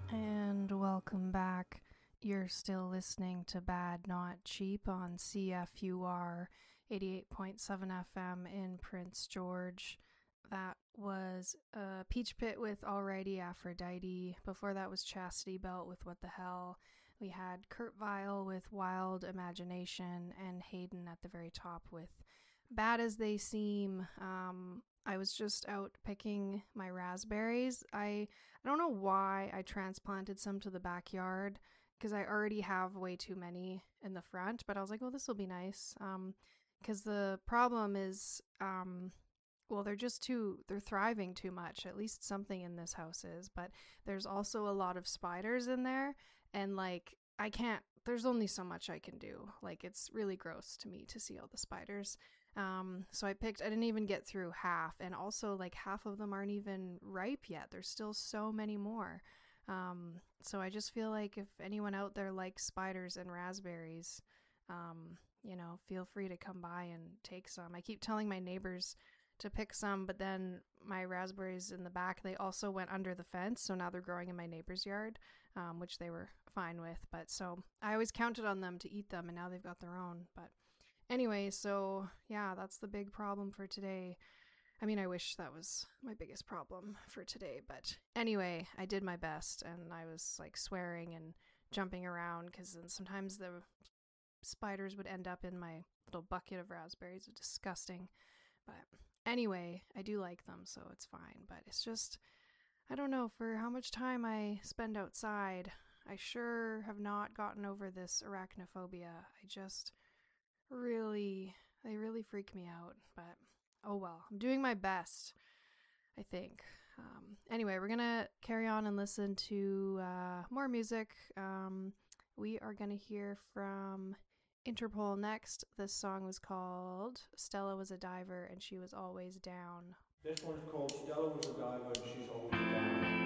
And welcome back. You're still listening to Bad Not Cheap on CFUR 88.7 FM in Prince George. That was Peach Pit with Alrighty Aphrodite. Before that was Chastity Belt with What the Hell. We had Kurt Vile with Wild Imagination and Hayden at the very top with Bad as They Seem. I was just out picking my raspberries. I don't know why I transplanted some to the backyard because I already have way too many in the front, but I was like, well, this will be nice. Because the problem is, well, they're thriving too much. At least something in this house is, but there's also a lot of spiders in there. And like, there's only so much I can do. Like, it's really gross to me to see all the spiders. So I didn't even get through half, and also like half of them aren't even ripe yet. There's still so many more. So I just feel like if anyone out there likes spiders and raspberries, feel free to come by and take some. I keep telling my neighbors to pick some, but then my raspberries in the back, they also went under the fence. So now they're growing in my neighbor's yard, which they were fine with. But so I always counted on them to eat them, and now they've got their own. But anyway, so yeah, that's the big problem for today. I mean, I wish that was my biggest problem for today, but anyway, I did my best, and I was like swearing and jumping around because then sometimes the spiders would end up in my little bucket of raspberries. It's disgusting. But anyway, I do like them, so it's fine. But it's just, I don't know, for how much time I spend outside, I sure have not gotten over this arachnophobia. They really freak me out, but oh well, I'm doing my best, I think. Anyway, we're gonna carry on and listen to more music. We are gonna hear from Interpol next. This song was called Stella Was a Diver and She Was Always Down. This one's called Stella Was a Diver and She's Always Down.